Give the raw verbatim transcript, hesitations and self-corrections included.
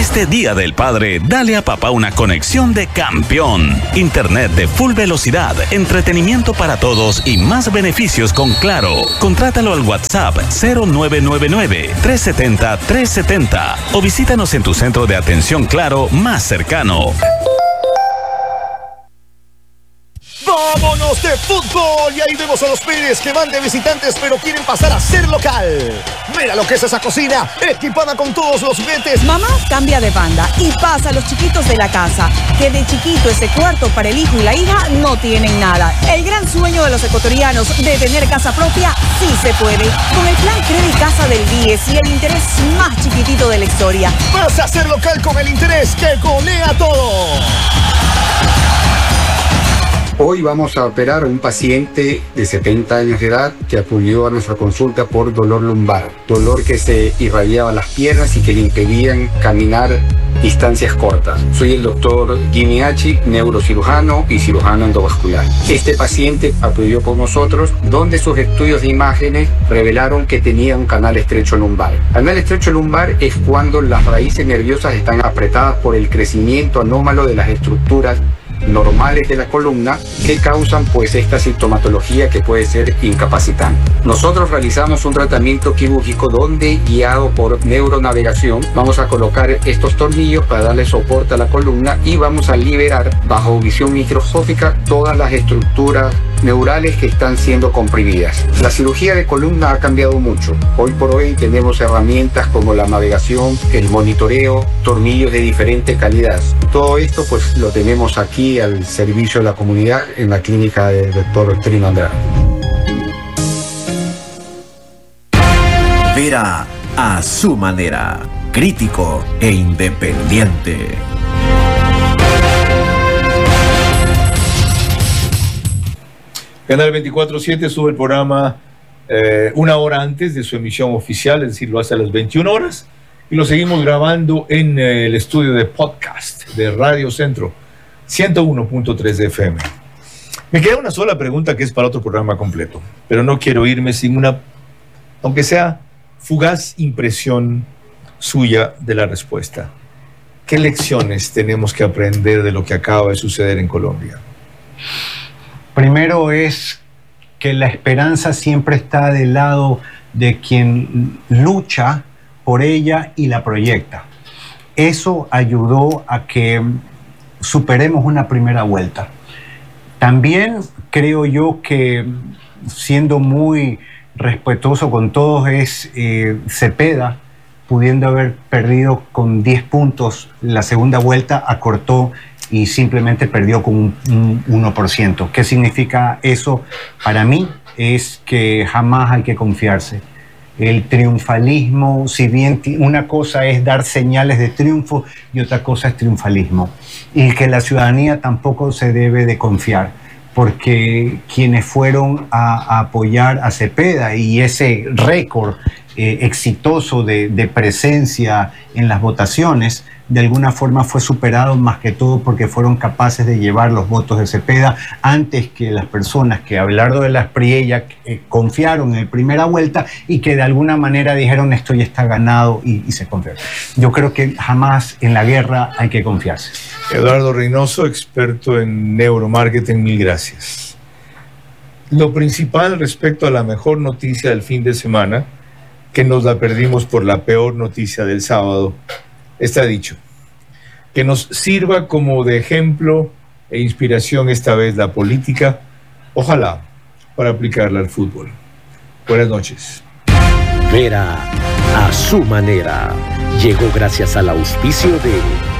Este Día del Padre, dale a papá una conexión de campeón. Internet de full velocidad, entretenimiento para todos y más beneficios con Claro. Contrátalo al WhatsApp cero nueve nueve nueve, tres siete cero, tres siete cero o visítanos en tu centro de atención Claro más cercano. ¡Vámonos de fútbol! Y ahí vemos a los Pérez que van de visitantes pero quieren pasar a ser local. Mira lo que es esa cocina, equipada con todos los juguetes. Mamá cambia de banda y pasa a los chiquitos de la casa, que de chiquito ese cuarto para el hijo y la hija no tienen nada. El gran sueño de los ecuatorianos de tener casa propia sí se puede. Con el plan Credit Casa del diez y el interés más chiquitito de la historia. Vas a ser local con el interés que golea todo. Hoy vamos a operar a un paciente de setenta años de edad que acudió a nuestra consulta por dolor lumbar, dolor que se irradiaba las piernas y que le impedían caminar distancias cortas. Soy el doctor Jimmy Hachi, neurocirujano y cirujano endovascular. Este paciente acudió con nosotros donde sus estudios de imágenes revelaron que tenía un canal estrecho lumbar. Canal estrecho lumbar es cuando las raíces nerviosas están apretadas por el crecimiento anómalo de las estructuras normales de la columna que causan pues esta sintomatología que puede ser incapacitante. Nosotros realizamos un tratamiento quirúrgico donde, guiado por neuronavegación, vamos a colocar estos tornillos para darle soporte a la columna y vamos a liberar bajo visión microscópica todas las estructuras neurales que están siendo comprimidas. La cirugía de columna ha cambiado mucho. Hoy por hoy tenemos herramientas como la navegación, el monitoreo, tornillos de diferente calidad. Todo esto pues lo tenemos aquí al servicio de la comunidad en la clínica del doctor Trino Andrade. Vera a su manera, crítico e independiente. Canal veinticuatro siete sube el programa eh, una hora antes de su emisión oficial, es decir, lo hace a las veintiuna horas, y lo seguimos grabando en eh, el estudio de podcast de Radio Centro, ciento uno punto tres de F M. Me queda una sola pregunta que es para otro programa completo, pero no quiero irme sin una, aunque sea fugaz impresión suya de la respuesta. ¿Qué lecciones tenemos que aprender de lo que acaba de suceder en Colombia? Primero es que la esperanza siempre está del lado de quien lucha por ella y la proyecta. Eso ayudó a que superemos una primera vuelta. También creo yo que, siendo muy respetuoso con todos, es eh, Cepeda, pudiendo haber perdido con diez puntos la segunda vuelta, acortó y simplemente perdió con un, un uno por ciento. ¿Qué significa eso? Para mí es que jamás hay que confiarse. El triunfalismo, si bien una cosa es dar señales de triunfo y otra cosa es triunfalismo. Y que la ciudadanía tampoco se debe de confiar, porque quienes fueron a, a apoyar a Cepeda y ese récord eh, exitoso de, de presencia en las votaciones, de alguna forma fue superado más que todo porque fueron capaces de llevar los votos de Cepeda antes que las personas que, hablando de las Priella, eh, confiaron en primera vuelta y que de alguna manera dijeron esto ya está ganado y, y se confiaron. Yo creo que jamás en la guerra hay que confiarse. Eduardo Reynoso, experto en neuromarketing, mil gracias. Lo principal respecto a la mejor noticia del fin de semana, que nos la perdimos por la peor noticia del sábado, está dicho. Que nos sirva como de ejemplo e inspiración esta vez la política, ojalá, para aplicarla al fútbol. Buenas noches. Vera a su manera. Llegó gracias al auspicio de